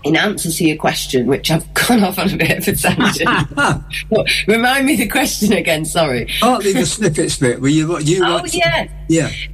in answer to your question, which I've gone off on a bit of a tangent. Remind me the question again, sorry. Partly the snippets bit where you yeah.